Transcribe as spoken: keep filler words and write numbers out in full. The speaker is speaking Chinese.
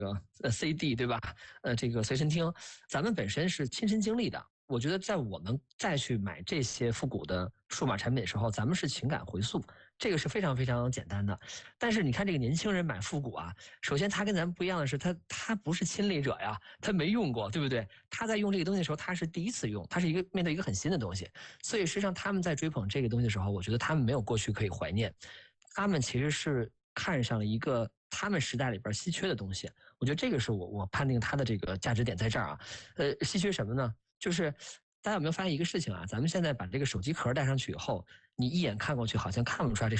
个呃 C D 对吧？呃，这个随身听，咱们本身是亲身经历的。我觉得在我们再去买这些复古的数码产品的时候，咱们是情感回溯，这个是非常非常简单的。但是你看这个年轻人买复古啊，首先他跟咱们不一样的是，他他不是亲历者呀，他没用过，对不对？他在用这个东西的时候，他是第一次用，他是一个面对一个很新的东西，所以实际上他们在追捧这个东西的时候，我觉得他们没有过去可以怀念，他们其实是看上了一个他们时代里边稀缺的东西。我觉得这个是我我判定它的这个价值点在这儿啊。呃，稀缺什么呢？就是大家有没有发现一个事情啊？咱们现在把这个手机壳戴上去以后，你一眼看过去好像看不出来这